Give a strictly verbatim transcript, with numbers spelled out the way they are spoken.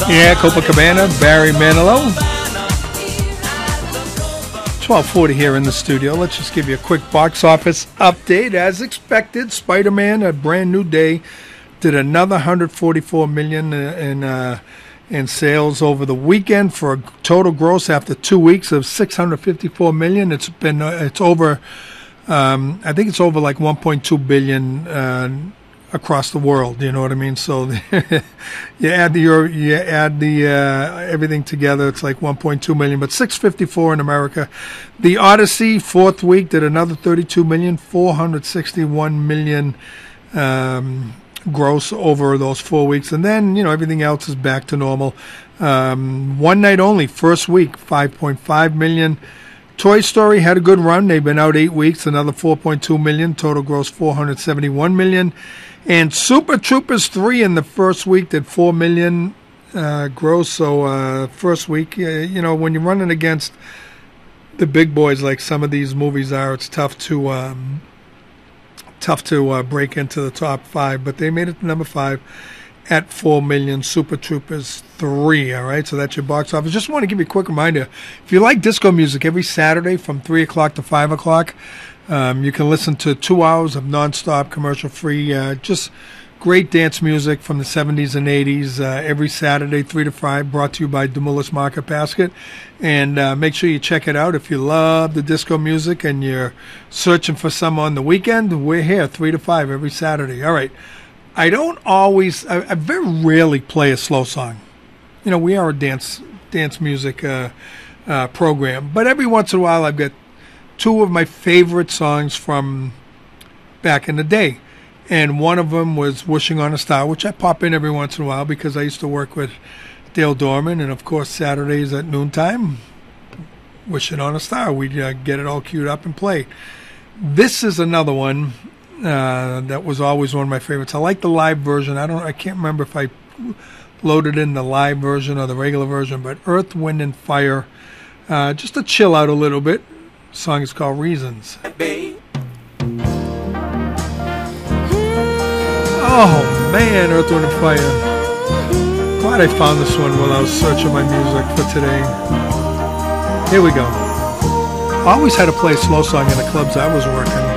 Yeah, Copacabana, Barry Manilow. twelve forty here in the studio. Let's just give you a quick box office update. As expected, Spider-Man, A Brand New Day, did another one hundred forty-four million dollars in uh, in sales over the weekend for a total gross after two weeks of six hundred fifty-four million dollars. It's been uh, it's over. Um, I think it's over like one point two billion dollars uh, across the world. You know what I mean? So you add the you add the uh, everything together, it's like one point two million. But six fifty-four in America. The Odyssey, fourth week, did another thirty-two million, four hundred sixty-one million um, gross over those four weeks, and then you know everything else is back to normal. Um, one night only, first week, five point five million. Toy Story had a good run. They've been out eight weeks, another four point two million. Total gross four hundred seventy-one million. And Super Troopers three in the first week did four million uh, gross. So uh, first week, uh, you know, when you're running against the big boys like some of these movies are, it's tough to um, tough to uh, break into the top five. But they made it to number five at four million. Super Troopers three. All right, so that's your box office. Just want to give you a quick reminder: if you like disco music, every Saturday from three o'clock to five o'clock. Um, you can listen to two hours of nonstop, commercial-free, uh, just great dance music from the seventies and eighties uh, every Saturday, three to five, brought to you by Demoulas Market Basket. And uh, make sure you check it out. If you love the disco music and you're searching for some on the weekend, we're here, three to five every Saturday. All right. I don't always, I, I very rarely play a slow song. You know, we are a dance dance music uh, uh, program. But every once in a while, I've got two of my favorite songs from back in the day. And one of them was Wishing on a Star, which I pop in every once in a while because I used to work with Dale Dorman. And, of course, Saturdays at noontime, Wishing on a Star. We'd uh, get it all queued up and play. This is another one uh, that was always one of my favorites. I like the live version. I don't. I can't remember if I loaded in the live version or the regular version, but Earth, Wind, and Fire, uh, just to chill out a little bit. The song is called Reasons. Oh man, Earth, Wind, and Fire. Glad I found this one while I was searching my music for today. Here we go. I always had to play a slow song in the clubs I was working.